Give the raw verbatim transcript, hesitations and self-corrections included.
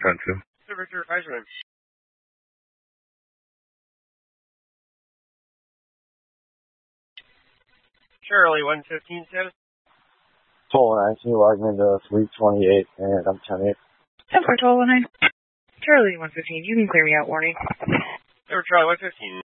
ten two. Victor Advisory. Charlie, one fifteen, seven. Toll nine, can you log me into three twenty-eight and I'm ten eight? ten four, Toll nine. Charlie, one fifteen, you can clear me out, warning. Over Charlie, one fifteen.